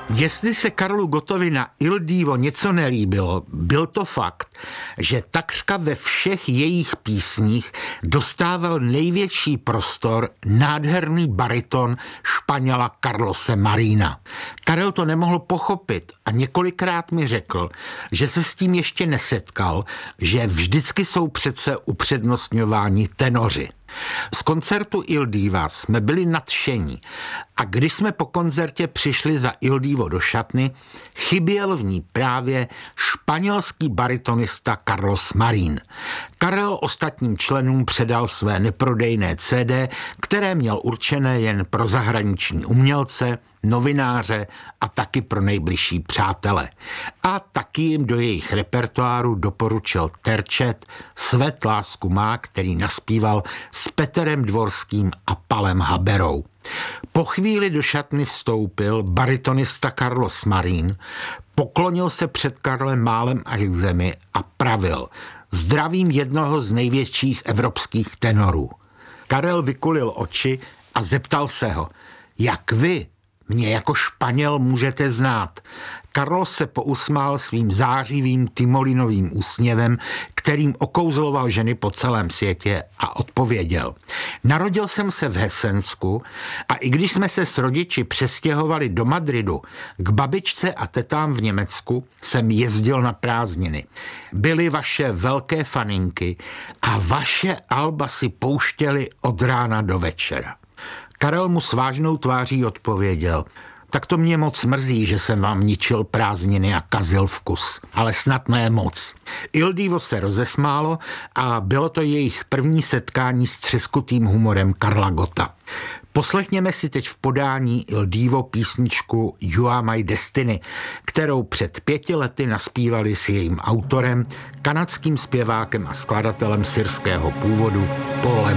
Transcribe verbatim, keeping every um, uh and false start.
Jestli se Karlu Gottovi na Il Divo něco nelíbilo, byl to fakt, že takřka ve všech jejich písních dostával největší prostor nádherný bariton Španěla Carlose Marina. Karel to nemohl pochopit a několikrát mi řekl, že se s tím ještě nesetkal, že vždycky jsou přece upřednostňováni tenoři. Z koncertu Il Diva jsme byli nadšení a když jsme po koncertě přišli za Il Divo do šatny, chyběl v ní právě španělský baritonista Carlos Marín. Karel ostatním členům předal své neprodejné cé dé, které měl určené jen pro zahraniční umělce, novináře a taky pro nejbližší přátele. A taky jim do jejich repertoáru doporučil terčet Svet lásku má, který naspíval s Peterem Dvorským a Palem Haberou. Po chvíli do šatny vstoupil baritonista Carlos Marín, poklonil se před Karlem málem až k zemi a pravil: zdravím jednoho z největších evropských tenorů. Karel vykulil oči a zeptal se ho: jak vy mě jako Španěl můžete znát? Carlos se pousmál svým zářivým timolinovým úsměvem, kterým okouzloval ženy po celém světě, a odpověděl: narodil jsem se v Hesensku a i když jsme se s rodiči přestěhovali do Madridu k babičce a tetám v Německu, jsem jezdil na prázdniny. Byly vaše velké faninky a vaše alba si pouštěli od rána do večera. Karel mu s vážnou tváří odpověděl: tak to mě moc mrzí, že jsem vám ničil prázdniny a kazil vkus, ale snad ne moc. Il Divo se rozesmálo a bylo to jejich první setkání s třeskutým humorem Karla Gotta. Poslechněme si teď v podání Il Divo písničku You Are My Destiny, kterou před pěti lety naspívali s jejím autorem, kanadským zpěvákem a skladatelem syrského původu Paulem